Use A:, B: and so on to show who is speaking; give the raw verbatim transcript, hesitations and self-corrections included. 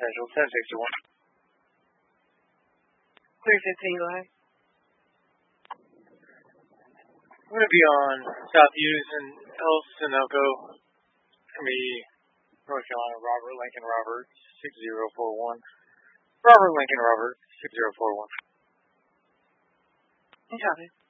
A: Central, ten sixty-one.
B: Clear fifteen, go ahead.
A: I'm going to be on South Hughes and El Sunoco. It's going to be North Carolina, Robert Lincoln Robert, six zero four one. Robert Lincoln Robert, six zero four one.
B: You got it.